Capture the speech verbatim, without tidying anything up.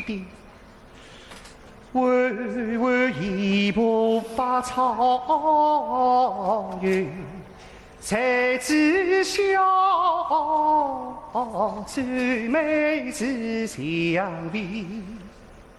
的，巍巍一步百草原，才知晓最美是香味。